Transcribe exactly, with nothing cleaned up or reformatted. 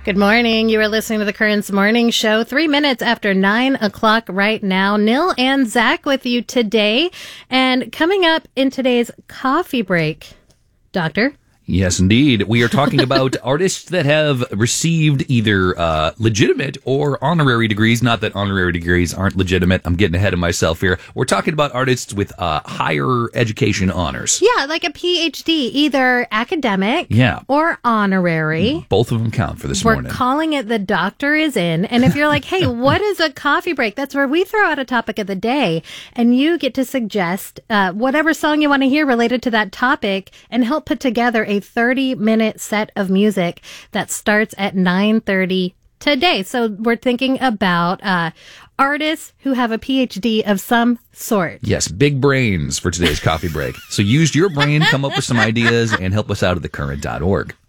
Good morning. You are listening to the Currents Morning Show. Three minutes after nine o'clock right now. Nil and Zach with you today. And coming up in today's coffee break, Doctor. Yes, indeed. We are talking about artists that have received either uh, legitimate or honorary degrees. Not that honorary degrees aren't legitimate. I'm getting ahead of myself here. We're talking about artists with uh, higher education honors. Yeah, like a P H D, either academic yeah. or honorary. Both of them count for this We're morning. We're calling it The Doctor Is In. And if you're like, hey, what is a coffee break? That's where we throw out a topic of the day, and you get to suggest uh, whatever song you want to hear related to that topic and help put together a thirty-minute set of music that starts at nine thirty today. So we're thinking about uh, artists who have a P H D of some sort. Yes, big brains for today's coffee break. So use your brain, come up with some ideas, and help us out at the current dot org.